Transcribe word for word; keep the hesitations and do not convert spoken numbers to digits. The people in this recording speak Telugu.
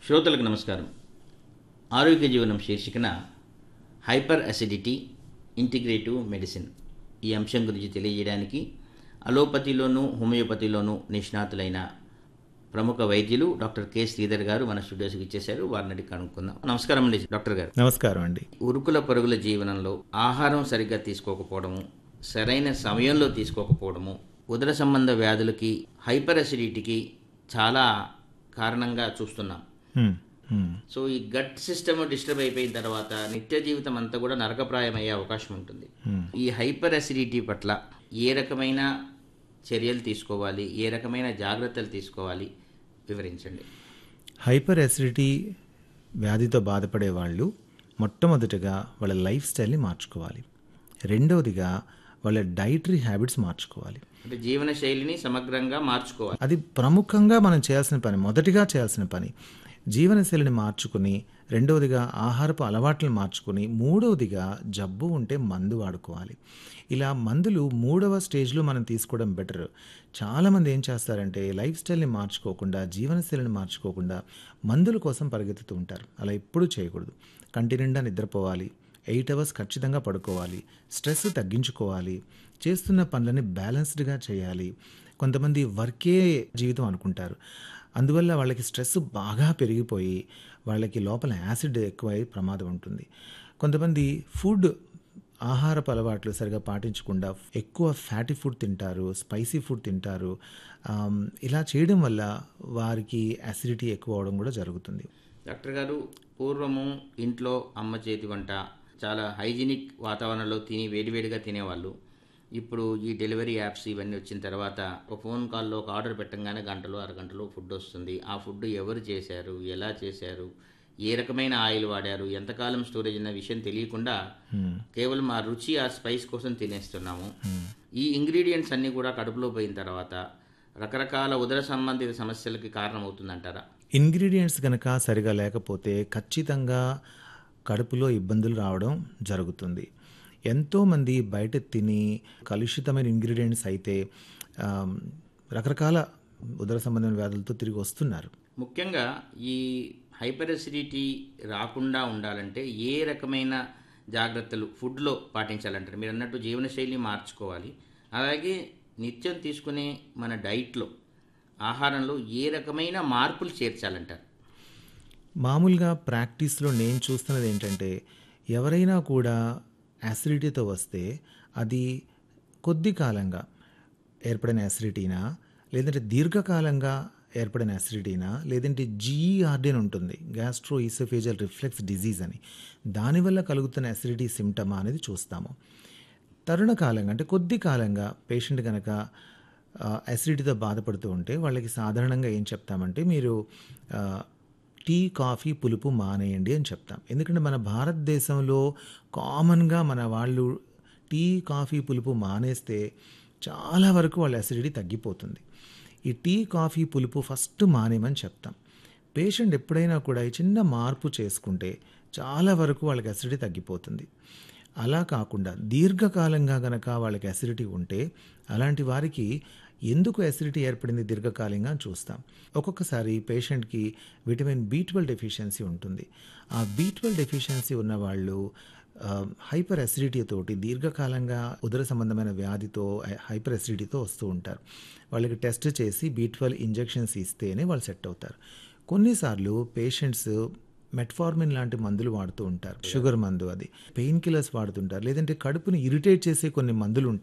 శ్రోతలకు నమస్కారం. ఆరోగ్య జీవనం శీర్షికన హైపర్ అసిడిటీ ఇంటిగ్రేటివ్ మెడిసిన్ ఈ అంశం గురించి తెలియజేయడానికి అలోపతిలోను హోమియోపతిలోను నిష్ణాతులైన ప్రముఖ వైద్యులు డాక్టర్ కె శ్రీధర్ గారు మన స్టూడియోస్కి ఇచ్చేశారు. వారిని అడిగి కనుక్కుందాం. నమస్కారం అండి డాక్టర్ గారు. నమస్కారం అండి. ఉరుకుల పరుగుల జీవనంలో ఆహారం సరిగ్గా తీసుకోకపోవడము, సరైన సమయంలో తీసుకోకపోవడము ఉదర సంబంధ వ్యాధులకి, హైపర్ అసిడిటీకి చాలా కారణంగా చూస్తున్నాం. హ్మ్, హ్మ్. సో ఈ గట్ సిస్టమ్ డిస్టర్బ్ అయిపోయిన తర్వాత నిత్య జీవితం అంతా కూడా నరకప్రాయం అయ్యే అవకాశం ఉంటుంది. ఈ హైపర్ అసిడిటీ పట్ల ఏ రకమైన చర్యలు తీసుకోవాలి, ఏ రకమైన జాగ్రత్తలు తీసుకోవాలి వివరించండి. హైపర్ అసిడిటీ వ్యాధితో బాధపడే వాళ్ళు మొట్టమొదటిగా వాళ్ళ లైఫ్ స్టైల్ని మార్చుకోవాలి. రెండవదిగా వాళ్ళ డైటరీ హ్యాబిట్స్ మార్చుకోవాలి. అంటే జీవన శైలిని సమగ్రంగా మార్చుకోవాలి. అది ప్రముఖంగా మనం చేయాల్సిన పని, మొదటిగా చేయాల్సిన పని. జీవనశైలిని మార్చుకుని, రెండవదిగా ఆహారపు అలవాట్లను మార్చుకుని, మూడవదిగా జబ్బు ఉంటే మందు వాడుకోవాలి. ఇలా మందులు మూడవ స్టేజ్లో మనం తీసుకోవడం బెటర్. చాలామంది ఏం చేస్తారంటే లైఫ్ స్టైల్ని మార్చుకోకుండా, జీవనశైలిని మార్చుకోకుండా మందుల కోసం పరిగెత్తుతూ ఉంటారు. అలా ఎప్పుడూ చేయకూడదు. కంటి నిండా నిద్రపోవాలి, ఎయిట్ అవర్స్ ఖచ్చితంగా పడుకోవాలి, స్ట్రెస్ తగ్గించుకోవాలి, చేస్తున్న పనులని బ్యాలెన్స్డ్గా చేయాలి. కొంతమంది వర్కే జీవితం అనుకుంటారు. అందువల్ల వాళ్ళకి స్ట్రెస్ బాగా పెరిగిపోయి వాళ్ళకి లోపల యాసిడ్ ఎక్కువై ప్రమాదం ఉంటుంది. కొంతమంది ఫుడ్ ఆహారపు అలవాట్లు సరిగా పాటించకుండా ఎక్కువ ఫ్యాటీ ఫుడ్ తింటారు, స్పైసీ ఫుడ్ తింటారు. ఇలా చేయడం వల్ల వారికి యాసిడిటీ ఎక్కువ అవడం కూడా జరుగుతుంది. డాక్టర్ గారు, పూర్వము ఇంట్లో అమ్మ చేతి వంట చాలా హైజీనిక్ వాతావరణంలో తిని వేడివేడిగా తినేవాళ్ళు. ఇప్పుడు ఈ డెలివరీ యాప్స్ ఇవన్నీ వచ్చిన తర్వాత ఒక ఫోన్ కాల్లో ఒక ఆర్డర్ పెట్టంగానే గంటలో అరగంటలో ఫుడ్ వస్తుంది. ఆ ఫుడ్ ఎవరు చేశారు, ఎలా చేశారు, ఏ రకమైన ఆయిల్ వాడారు, ఎంతకాలం స్టోరేజ్ అన్న విషయం తెలియకుండా కేవలం ఆ రుచి, ఆ స్పైస్ కోసం తినేస్తున్నాము. ఈ ఇంగ్రీడియంట్స్ అన్నీ కూడా కడుపులో పోయిన తర్వాత రకరకాల ఉదర సంబంధిత సమస్యలకి కారణమవుతుందంటారా? ఇంగ్రీడియంట్స్ కనుక సరిగా లేకపోతే ఖచ్చితంగా కడుపులో ఇబ్బందులు రావడం జరుగుతుంది. ఎంతోమంది బయట తిని కలుషితమైన ఇంగ్రీడియంట్స్ అయితే రకరకాల ఉదర సంబంధమైన వ్యాధులతో తిరిగి వస్తున్నారు. ముఖ్యంగా ఈ హైపర్ అసిడిటీ రాకుండా ఉండాలంటే ఏ రకమైన జాగ్రత్తలు ఫుడ్లో పాటించాలంటారు? మీరు అన్నట్టు జీవనశైలిని మార్చుకోవాలి. అలాగే నిత్యం తీసుకునే మన డైట్లో, ఆహారంలో ఏ రకమైన మార్పులు చేర్చాలంటారు? మామూలుగా ప్రాక్టీస్లో నేను చూస్తున్నది ఏంటంటే ఎవరైనా కూడా యాసిడిటీతో వస్తే అది కొద్ది కాలంగా ఏర్పడిన యాసిడిటీనా, లేదంటే దీర్ఘకాలంగా ఏర్పడిన యాసిడిటీనా, లేదంటే జీఈఆర్డీ అని ఉంటుంది, గ్యాస్ట్రో ఈసోఫేజియల్ రిఫ్లెక్స్ డిజీజ్ అని, దానివల్ల కలుగుతున్న యాసిడిటీ సిమ్టమా అనేది చూస్తాము. తరుణ కాలంగా అంటే కొద్ది కాలంగా పేషెంట్ కనుక యాసిడిటీతో బాధపడుతూ ఉంటే వాళ్ళకి సాధారణంగా ఏం చెప్తామంటే మీరు టీ, కాఫీ, పులుపు మానేయండి అని చెప్తాం. ఎందుకంటే మన భారతదేశంలో కామన్గా మన వాళ్ళు టీ, కాఫీ, పులుపు మానేస్తే చాలా వరకు వాళ్ళ యాసిడిటీ తగ్గిపోతుంది. ఈ టీ, కాఫీ, పులుపు ఫస్ట్ మానేయమని చెప్తాం. పేషెంట్ ఎప్పుడైనా కూడా ఈ చిన్న మార్పు చేసుకుంటే చాలా వరకు వాళ్ళకి యాసిడిటీ తగ్గిపోతుంది. అలా కాకుండా దీర్ఘకాలంగా గనక వాళ్ళకి యాసిడిటీ ఉంటే అలాంటి వారికి ఎందుకు యాసిడిటీ ఏర్పడింది దీర్ఘకాలంగా చూస్తాం. ఒక్కొక్కసారి పేషెంట్కి విటమిన్ బి ట్వెల్వ్ డెఫిషియన్సీ ఉంటుంది. ఆ బి ట్వెల్వ్ డెఫిషియన్సీ ఉన్న వాళ్ళు హైపర్ అసిడిటీ తోటి దీర్ఘకాలంగా ఉదర సంబంధమైన వ్యాధితో హైపర్ అసిడిటీతో వస్తూ ఉంటారు. వాళ్ళకి టెస్ట్ చేసి బి ట్వెల్వ్ ఇంజెక్షన్స్ ఇస్తేనే వాళ్ళు సెట్ అవుతారు. కొన్నిసార్లు పేషెంట్స్ మెట్ఫార్మిన్ లాంటి మందులు వాడుతూ ఉంటారు, షుగర్ మందు, అది పెయిన్ కిల్లర్స్ వాడుతుంటారు, లేదంటే కడుపుని ఇరిటేట్ చేసే కొన్ని మందులు ఉంటాయి.